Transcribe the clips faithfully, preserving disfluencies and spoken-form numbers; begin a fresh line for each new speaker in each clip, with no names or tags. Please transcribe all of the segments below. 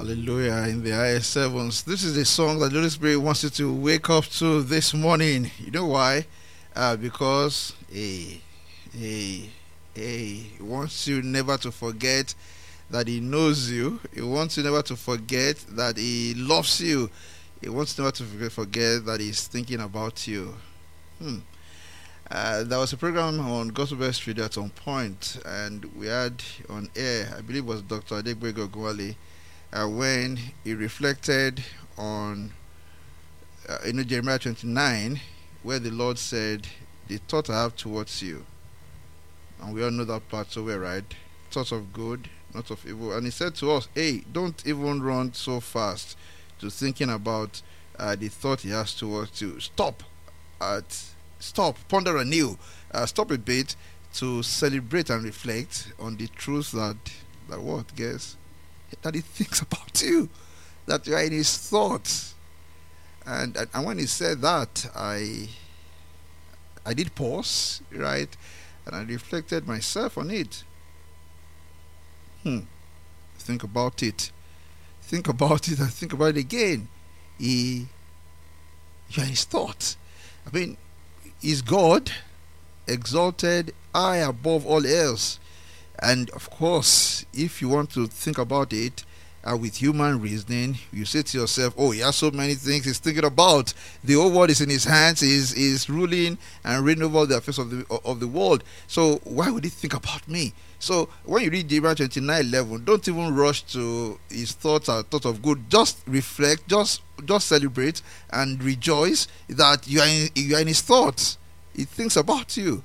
Hallelujah in the highest heavens. This is a song that the Holy Spirit wants you to wake up to this morning. You know why? Uh, because he, he, he wants you never to forget that he knows you. He wants you never to forget that he loves you. He wants you never to forget, forget that he's thinking about you. Hmm. Uh, there was a program on Gospel Best Radio at some point, and we had on air, I believe it was Doctor Adegbego Gwale, uh, when he reflected on uh, you know, Jeremiah twenty-nine, where the Lord said, "The thought I have towards you," and we all know that part so well, right? Thoughts of good, not of evil. And he said to us, "Hey, don't even run so fast to thinking about uh, the thought he has towards you. Stop at stop, ponder anew, uh, stop a bit to celebrate and reflect on the truth that that what, guess, that he thinks about you, that you are in his thoughts." And, and and when he said that, I I did pause, right, and I reflected myself on it. Hmm. Think about it. Think about it and think about it again. He, you are in his thoughts. I mean, is God exalted high above all else? And of course, if you want to think about it uh, with human reasoning, you say to yourself, "Oh, he has so many things he's thinking about. The whole world is in his hands. He's, he's ruling and reigning over the affairs of the of the world. So why would he think about me?" So when you read Jeremiah twenty-nine eleven, don't even rush to his thoughts or thoughts of good. Just reflect, just just celebrate and rejoice that you are in, you are in his thoughts. He thinks about you.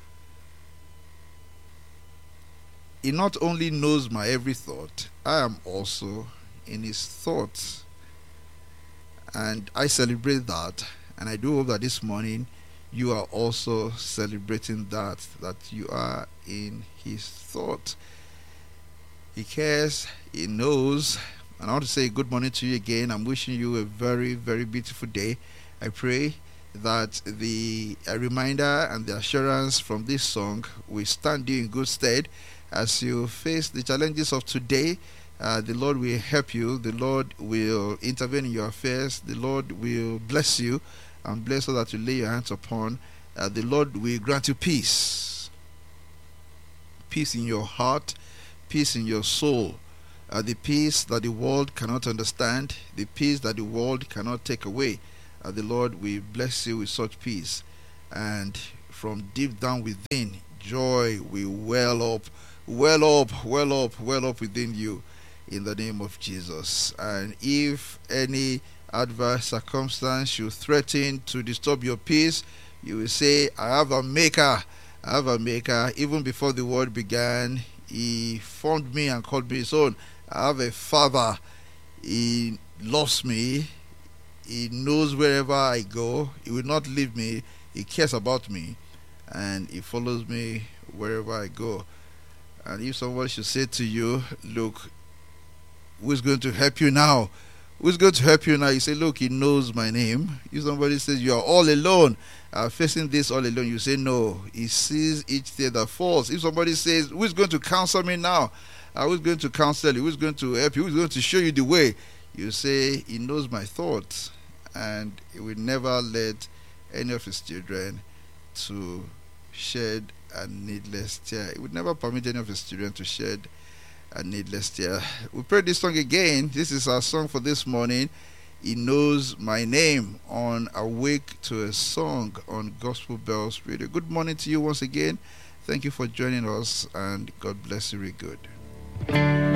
He not only knows my every thought, I am also in his thoughts. And I celebrate that. And I do hope that this morning you are also celebrating that, that you are in his thought. He cares, he knows. And I want to say good morning to you again. I'm wishing you a very, very beautiful day. I pray that the uh, reminder and the assurance from this song will stand you in good stead as you face the challenges of today. Uh, the Lord will help you. The Lord will intervene in your affairs. The Lord will bless you and bless all that you lay your hands upon. Uh, the Lord will grant you peace. Peace in your heart, peace in your soul. Uh, the peace that the world cannot understand, the peace that the world cannot take away. Uh, the Lord will bless you with such peace. And from deep down within, joy will well up, well up, well up, well up within you in the name of Jesus. And if any adverse circumstance should threaten to disturb your peace, you will say, "I have a maker. I have a maker. Even before the world began, he formed me and called me his own. I have a father. He loves me. He knows wherever I go. He will not leave me. He cares about me. And he follows me wherever I go." And if someone should say to you, "Look, who's going to help you now? Who's going to help you now?" You say, "Look, he knows my name." If somebody says you are all alone, uh, facing this all alone, you say, "No, he sees each tear that falls." If somebody says, "Who's going to counsel me now? Uh, who's going to counsel you? Who's going to help you? Who's going to show you the way?" You say, "He knows my thoughts, and he will never let any of his children to shed a needless tear." He would never permit any of his children to shed a needless tear. We pray this song again. This is our song for this morning. "He Knows My Name" on Awake to a Song on Gospel Bells Radio. Good morning to you once again. Thank you for joining us, and God bless you really good.